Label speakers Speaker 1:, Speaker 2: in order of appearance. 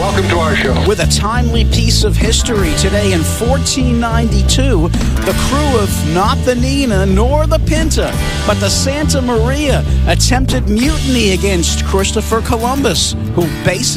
Speaker 1: Welcome to our show.
Speaker 2: With a timely piece of history today in 1492, the crew of not the Nina nor the Pinta, but the Santa Maria attempted mutiny against Christopher Columbus, who basically